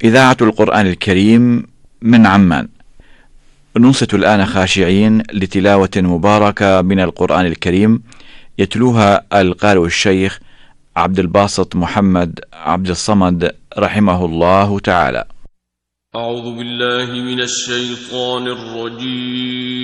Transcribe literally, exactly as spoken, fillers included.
إذاعة القرآن الكريم من عمان. ننصت الآن خاشعين لتلاوة مباركة من القرآن الكريم يتلوها القارئ الشيخ عبد الباسط محمد عبد الصمد رحمه الله تعالى. أعوذ بالله من الشيطان الرجيم.